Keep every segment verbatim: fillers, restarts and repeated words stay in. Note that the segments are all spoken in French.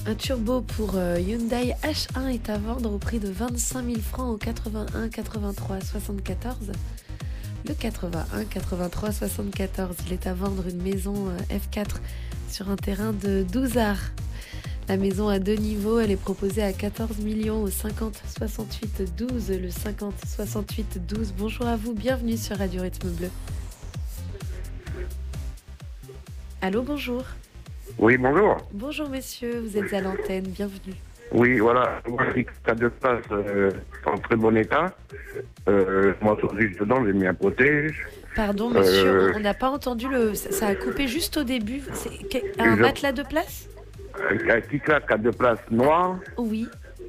Un turbo pour euh, Hyundai H un est à vendre au prix de vingt-cinq mille francs au quatre-vingt-un quatre-vingt-trois soixante-quatorze. Le quatre-vingt-un quatre-vingt-trois soixante-quatorze, il est à vendre une maison euh, F quatre sur un terrain de douze arts. La maison a deux niveaux, elle est proposée à quatorze millions au cinquante soixante-huit douze, le cinquante soixante-huit douze. Bonjour à vous, bienvenue sur Radio Rythme Bleu. Allô, bonjour. Oui, bonjour. Bonjour messieurs, vous êtes à l'antenne, bienvenue. Oui, voilà, moi j'ai quatre de place euh, en très bon état. Euh, moi, juste dedans, j'ai mis un protège. Pardon monsieur, Euh, on n'a pas entendu le... Ça, ça a coupé juste au début. C'est que- un je- matelas de place? Un un petit classe quatre de place noir. Oui,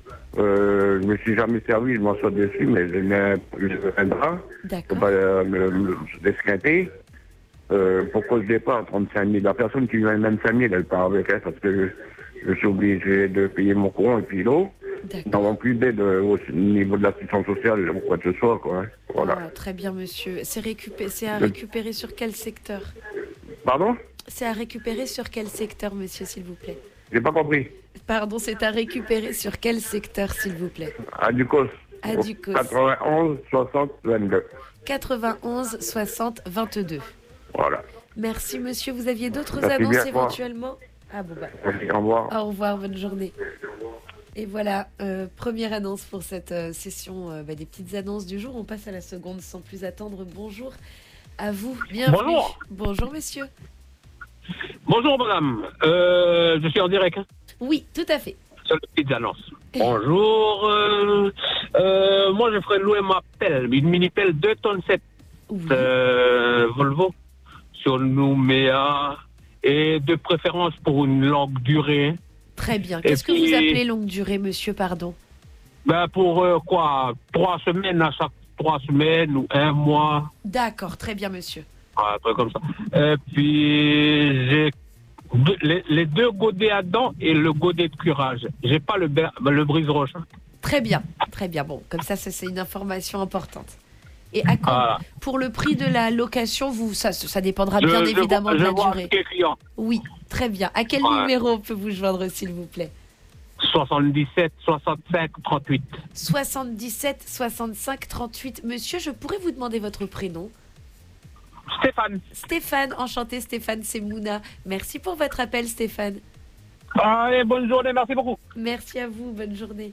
Euh, je me suis jamais servi, je m'en suis dessus, mais j'ai mis un, un drap. Faut d'accord. pas euh, me me l'esquinter. Euh, pourquoi je départ trente-cinq mille? La personne qui vient même cinq mille, elle part avec elle parce que je suis obligé de payer mon courant et puis l'eau. D'accord. N'avons plus d'aide euh, au niveau de l'assistance sociale ou quoi que ce soit, quoi. hein. Voilà. Ah, très bien monsieur. C'est récupé... c'est à Je- récupérer sur quel secteur? Pardon? C'est à récupérer sur quel secteur monsieur s'il vous plaît? J'ai pas compris. Pardon, c'est à récupérer sur quel secteur s'il vous plaît? À Ducos. À Ducos. quatre-vingt-onze soixante vingt-deux. quatre-vingt-onze soixante vingt-deux. Voilà. Merci monsieur, vous aviez d'autres Merci annonces bien, au revoir. éventuellement? Ah bon bah... Merci, au revoir. Au revoir, bonne journée. Et voilà, euh, première annonce pour cette euh, session euh, bah, des petites annonces du jour. On passe à la seconde sans plus attendre. Bonjour à vous, bienvenue. Bonjour. Bonjour messieurs. Bonjour madame, euh, je suis en direct hein, Oui, tout à fait. sur les petites annonces. Bonjour, euh, euh, moi je ferais louer ma pelle, une mini-pelle deux tonnes sept Oui. euh, Volvo sur Nouméa et de préférence pour une longue durée. hein. Très bien. Et Qu'est-ce que puis- vous appelez longue durée, monsieur, pardon? Ben pour euh, quoi, trois semaines à chaque trois semaines ou un mois, D'accord, très bien monsieur. un truc comme ça. Et puis j'ai deux- les, les deux godets à dents et le godet de curage. J'ai pas le, ber- le brise-roche. hein. Très bien, très bien. Bon, comme ça, ça, c'est une information importante. Et à quoi, Voilà. pour le prix de la location, vous, ça, ça dépendra Je- bien je évidemment vois- de la je vois durée. avec les clients. Oui, très bien. À quel Ouais. numéro on peut vous joindre, s'il vous plaît? soixante-dix-sept, soixante-cinq, trente-huit. soixante-dix-sept soixante-cinq trente-huit. Monsieur, je pourrais vous demander votre prénom? Stéphane. Stéphane, enchanté Stéphane, c'est Mouna. Merci pour votre appel Stéphane. Allez, bonne journée, merci beaucoup. Merci à vous, bonne journée.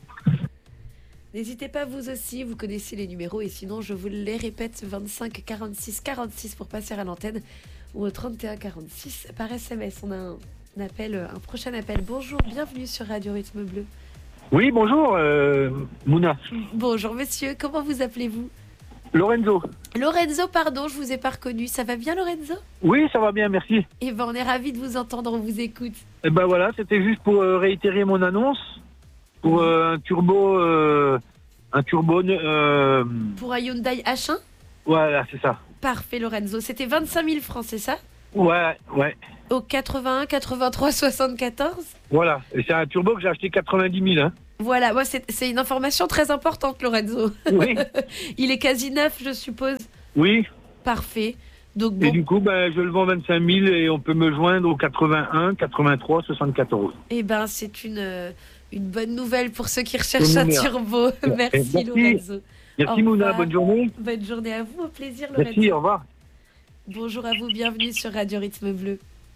N'hésitez pas vous aussi, vous connaissez les numéros et sinon je vous les répète, vingt-cinq quarante-six quarante-six pour passer à l'antenne ou au trente et un quarante-six par S M S. On a un, un appel, un prochain appel. Bonjour, bienvenue sur Radio Rythme Bleu. Oui, bonjour, euh, Mouna. Bonjour monsieur, comment vous appelez-vous? Lorenzo. Lorenzo, pardon, je vous ai pas reconnu. Ça va bien Lorenzo? Oui, ça va bien, merci. Eh ben on est ravis de vous entendre, on vous écoute. Et ben voilà, c'était juste pour euh, réitérer mon annonce pour euh, un turbo, euh, un turbo. Euh, Pour un Hyundai H un? voilà, c'est ça. Parfait Lorenzo, c'était vingt-cinq mille francs, c'est ça? Ouais, ouais. Au quatre-vingt-un quatre-vingt-trois soixante-quatorze? Voilà. Et c'est un turbo que j'ai acheté quatre-vingt-dix mille. Hein. Voilà, moi c'est c'est une information très importante Lorenzo. Oui. Il est quasi neuf, je suppose. Oui. Parfait. Donc Et bon, du coup, ben, je le vends vingt-cinq mille et on peut me joindre au quatre-vingt-un quatre-vingt-trois soixante-quatorze. eh ben c'est une euh, une bonne nouvelle pour ceux qui recherchent un Lumière. turbo. Merci, Merci. Lorenzo. Merci Au Mouna, revoir. bonne journée. Bonne journée à vous, au plaisir Lorenzo. Merci, au revoir. Bonjour à vous, bienvenue sur Radio Rythme Bleu.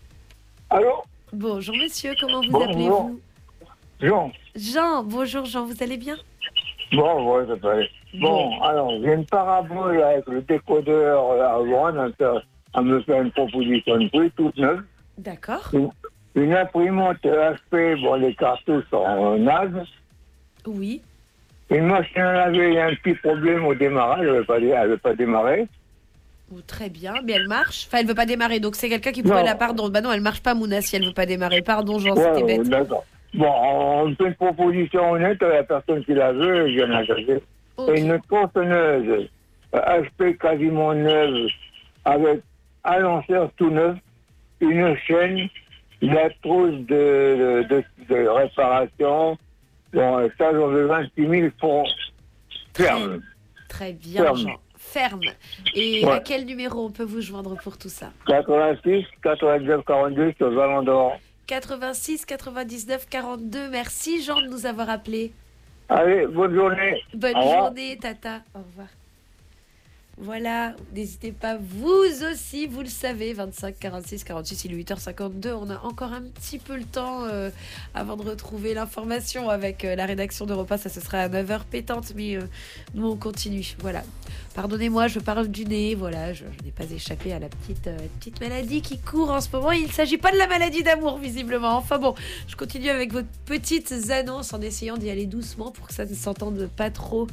Allô? Bonjour monsieur, comment vous Bonjour. appelez-vous? Jean. Jean, bonjour Jean, vous allez bien? Bon, ouais, ça va. Bon, alors, j'ai une parabole avec le décodeur euh, à Rouen, à, faire- à me faire une proposition de prix toute neuve. D'accord. Une, une imprimante H P, bon, les cartouches sont euh, nazes. Oui. Une machine à laver, il y a un petit problème au démarrage, elle ne veut pas, dé- elle veut pas démarrer. Oh, très bien, mais elle marche. Enfin, elle veut pas démarrer, donc c'est quelqu'un qui pourrait Non. la... Pardon, bah non, elle marche pas Mouna si elle veut pas démarrer. Pardon Jean, Ouais, c'était ouais, bête. d'accord. Bon, on fait une proposition honnête à la personne qui la veut, je viens la chercher. Ok. Et une tronçonneuse euh, H P quasiment neuve, avec un lanceur tout neuf, une chaîne, la trousse de, de, de, de réparation. Bon, ça, j'en veux vingt-six mille francs. Ferme. Très bien Ferme. Jean. Ferme. Et Ouais. à quel numéro on peut vous joindre pour tout ça? quatre-vingt-six, quatre-vingt-neuf, quarante-deux sur Valandor. quatre-vingt-six, quatre-vingt-dix-neuf, quarante-deux. Merci Jean de nous avoir appelés. Allez, bonne journée. Bonne Au revoir. journée, Tata. Au revoir. Voilà, n'hésitez pas, vous aussi, vous le savez, vingt-cinq, quarante-six, quarante-six, il est huit heures cinquante-deux. On a encore un petit peu le temps euh, avant de retrouver l'information avec euh, la rédaction d'Europe un. Ça, ce sera à neuf heures pétante, mais euh, nous, on continue. Voilà. Pardonnez-moi, je parle du nez. Voilà, je, je n'ai pas échappé à la petite, euh, petite maladie qui court en ce moment. Il ne s'agit pas de la maladie d'amour, visiblement. Enfin bon, je continue avec vos petites annonces en essayant d'y aller doucement pour que ça ne s'entende pas trop.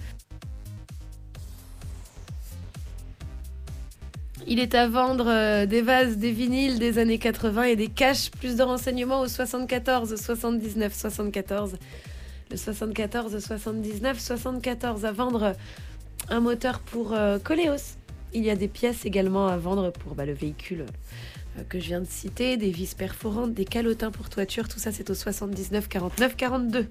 Il est à vendre euh, des vases, des vinyles des années quatre-vingts et des caches. Plus de renseignements au soixante-quatorze, soixante-dix-neuf, soixante-quatorze. Le soixante-quatorze, soixante-dix-neuf, soixante-quatorze. À vendre un moteur pour euh, Coléos. Il y a des pièces également à vendre pour bah, le véhicule euh, que je viens de citer. Des vis perforantes, des calotins pour toiture. Tout ça, c'est au soixante-dix-neuf, quarante-neuf, quarante-deux.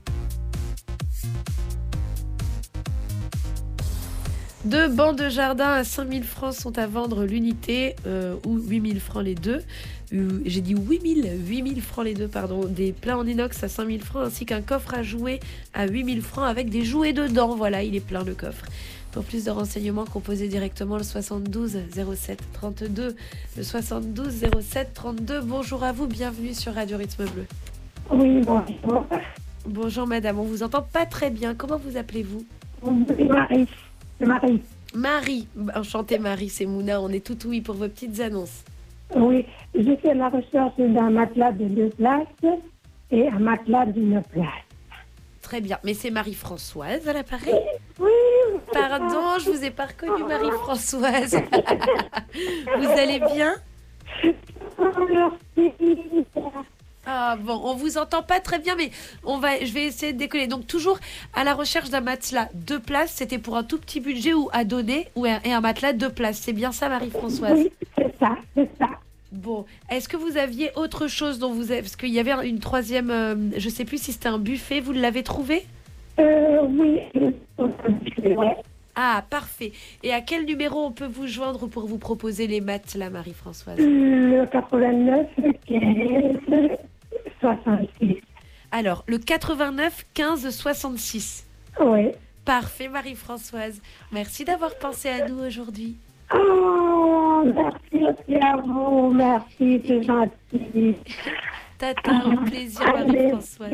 Deux bancs de jardin à cinq mille francs sont à vendre l'unité, euh, ou huit mille francs les deux. Euh, j'ai dit huit mille, huit mille francs les deux, pardon. Des plats en inox à cinq mille francs, ainsi qu'un coffre à jouets à huit mille francs avec des jouets dedans. Voilà, il est plein le coffre. Pour plus de renseignements, composez directement le soixante-douze zéro sept trente-deux. Le soixante-douze zéro sept trente-deux. Bonjour à vous, bienvenue sur Radio Rythme Bleu. Oui, bonjour. Bonjour madame, on vous entend pas très bien. Comment vous appelez-vous? C'est Marie. C'est Marie. Marie, enchantée Marie, c'est Mouna, on est tout oui pour vos petites annonces. Oui, j'ai fait la recherche d'un matelas de deux places et un matelas d'une place. Très bien, mais c'est Marie-Françoise à l'appareil? Oui. Pardon, je vous ai pas reconnue Marie-Françoise. Vous allez bien? Merci. Ah bon, on vous entend pas très bien, mais on va, je vais essayer de décoller. Donc toujours à la recherche d'un matelas deux places, c'était pour un tout petit budget ou à donner, ou un, et un matelas deux places. C'est bien ça, Marie-Françoise? Oui, c'est ça, c'est ça. Bon, est-ce que vous aviez autre chose dont vous avez, parce qu'il y avait une troisième, euh, je sais plus si c'était un buffet, vous l'avez trouvé? Euh, oui, ouais. Ah, parfait. Et à quel numéro on peut vous joindre pour vous proposer les matelas, Marie-Françoise? Le quatre-vingt-neuf, quinze, soixante-six. Alors, le quatre-vingt-neuf quinze soixante-six. Oui. Parfait, Marie-Françoise. Merci d'avoir pensé à nous aujourd'hui. Oh, merci aussi à vous. Merci, c'est gentil. Tata, au plaisir, Marie-Françoise.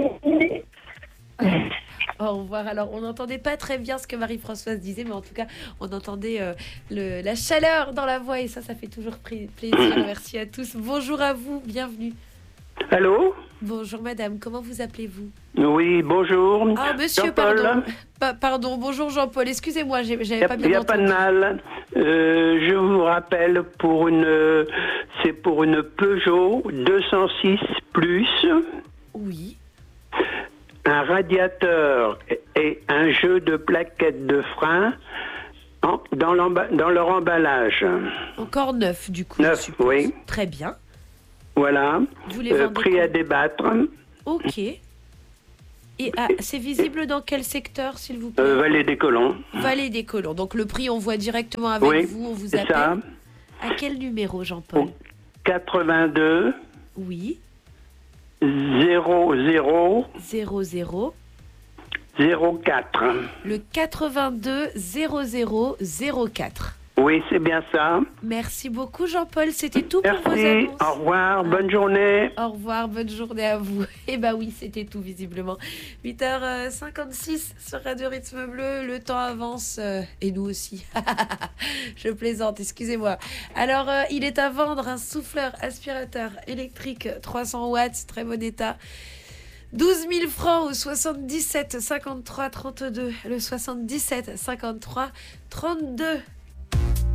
Au revoir. Alors, on n'entendait pas très bien ce que Marie-Françoise disait, mais en tout cas, on entendait euh, le, la chaleur dans la voix et ça, ça fait toujours pr- plaisir. Merci à tous. Bonjour à vous, bienvenue. Allô? Bonjour madame, comment vous appelez-vous? Oui, bonjour. Ah, monsieur, Jean-Paul. pardon. Pa- pardon, bonjour Jean-Paul, excusez-moi, j'ai- Il j'avais n'y a, pas bien y a entendu. pas de mal. Euh, je vous rappelle, pour une, c'est pour une Peugeot deux cent six plus, Oui. un radiateur et un jeu de plaquettes de frein en- dans, l'emba- dans leur emballage. Encore neuf, du coup. Neuf, je suppose. oui. Très bien. Voilà. Vous les Euh, vendez prix à quand? débattre. Ok. Et ah, c'est visible dans quel secteur, s'il vous plaît? Euh, Vallée des Colons. Vallée des Colons. Donc le prix, on voit directement avec Oui, vous, on vous c'est appelle. ça. À quel numéro, Jean-Paul? quatre-vingt-deux Oui. zéro zéro zéro zéro. zéro quatre. Le quatre-vingt-deux zéro zéro zéro quatre. Oui, c'est bien ça. Merci beaucoup, Jean-Paul. C'était tout pour vos Merci. annonces. Au revoir. Bonne journée. Au revoir, bonne journée à vous. Eh bah oui, c'était tout visiblement. huit heures cinquante-six sur Radio Rythme Bleu, le temps avance euh, et nous aussi. Je plaisante, excusez-moi. Alors, euh, il est à vendre un souffleur aspirateur électrique trois cents watts, très bon état. douze mille francs au soixante-dix-sept cinquante-trois trente-deux. Le soixante-dix-sept cinquante-trois trente-deux.